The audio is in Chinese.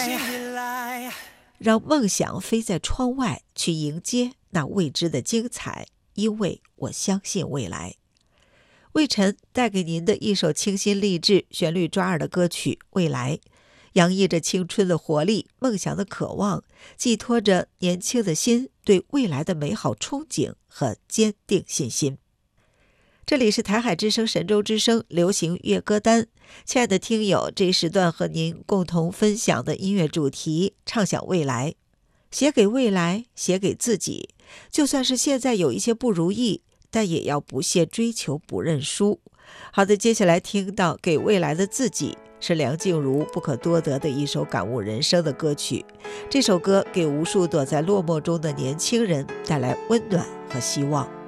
让梦想飞在窗外，去迎接那未知的精彩，因为我相信未来。魏晨带给您的一首清新励志、旋律抓耳的歌曲《未来》，洋溢着青春的活力、梦想的渴望，寄托着年轻的心对未来的美好憧憬和坚定信心。这里是台海之声、神州之声流行乐歌单，亲爱的听友，这一时段和您共同分享的音乐主题畅想未来，写给未来，写给自己。就算是现在有一些不如意，但也要不懈追求，不认输。好的，接下来听到给未来的自己，是梁静茹不可多得的一首感悟人生的歌曲。这首歌给无数躲在落寞中的年轻人带来温暖和希望。